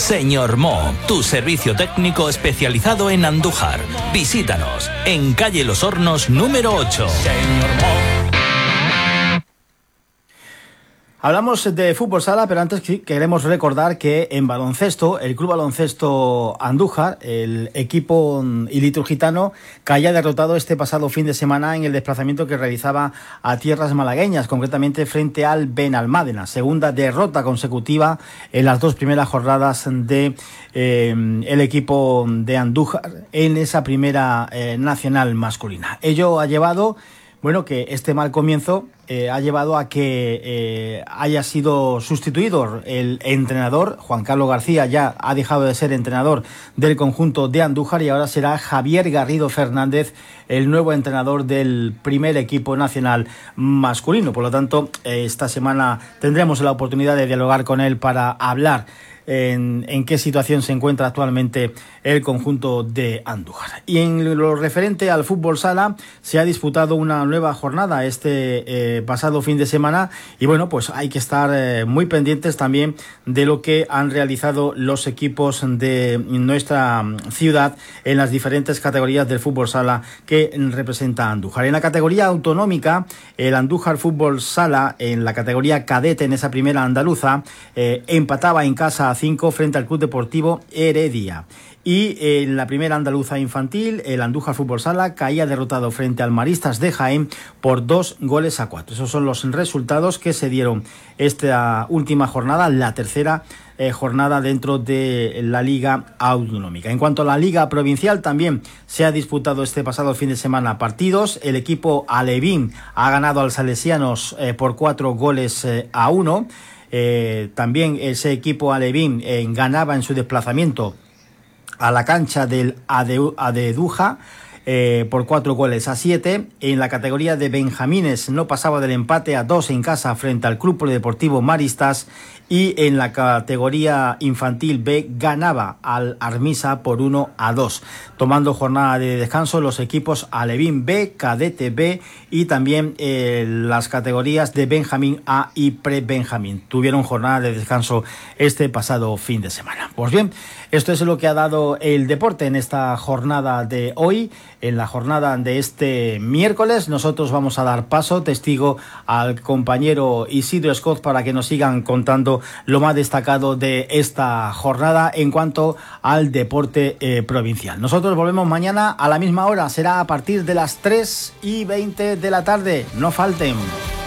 Señor Mo, tu servicio técnico especializado en Andújar. Visítanos en calle Los Hornos número 8. Señor Mo. Hablamos de fútbol sala, pero antes queremos recordar que en baloncesto, el Club Baloncesto Andújar, el equipo iturgitano, que haya derrotado este pasado fin de semana en el desplazamiento que realizaba a tierras malagueñas, concretamente frente al Benalmádena. Segunda derrota consecutiva en las dos primeras jornadas de el equipo de Andújar en esa primera nacional masculina. Ello ha llevado... que este mal comienzo ha llevado a que haya sido sustituido el entrenador. Juan Carlos García ya ha dejado de ser entrenador del conjunto de Andújar y ahora será Javier Garrido Fernández el nuevo entrenador del primer equipo nacional masculino. Por lo tanto, esta semana tendremos la oportunidad de dialogar con él para hablar en qué situación se encuentra actualmente el conjunto de Andújar. Y en lo referente al fútbol sala, se ha disputado una nueva jornada este pasado fin de semana y pues hay que estar muy pendientes también de lo que han realizado los equipos de nuestra ciudad en las diferentes categorías del fútbol sala que representa Andújar. En la categoría autonómica, el Andújar Fútbol Sala, en la categoría cadete, en esa primera andaluza, empataba en casa a 5 frente al Club Deportivo Heredia. Y en la primera andaluza infantil, el Andújar Fútbol Sala caía derrotado frente al Maristas de Jaén por 2-4. Esos son los resultados que se dieron esta última jornada, la tercera jornada dentro de la Liga Autonómica. En cuanto a la Liga Provincial, también se ha disputado este pasado fin de semana partidos. El equipo alevín ha ganado al Salesianos por 4-1. También ese equipo alevín ganaba en su desplazamiento a la cancha del Adeduja por 4-7. En la categoría de benjamines no pasaba del empate a 2 en casa frente al Club Polideportivo Maristas, y en la categoría infantil B ganaba al Armisa por 1-2. Tomando jornada de descanso los equipos Alevín B, Cadete B y también las categorías de Benjamín A y Pre-Benjamín tuvieron jornada de descanso este pasado fin de semana. Pues bien, esto es lo que ha dado el deporte en esta jornada de hoy. En la jornada de este miércoles nosotros vamos a dar paso, testigo, al compañero Isidro Scott para que nos sigan contando lo más destacado de esta jornada en cuanto al deporte provincial. Nosotros volvemos mañana a la misma hora, será a partir de las 3:20 de la tarde. No falten.